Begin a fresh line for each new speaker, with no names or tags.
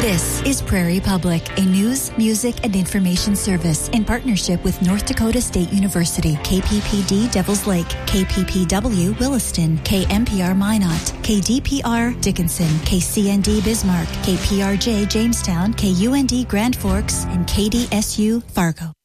This is Prairie Public, a news, music, and information service in partnership with North Dakota State University, KPPD Devils Lake, KPPW Williston, KMPR Minot, KDPR Dickinson, KCND Bismarck, KPRJ Jamestown, KUND Grand Forks, and KDSU Fargo.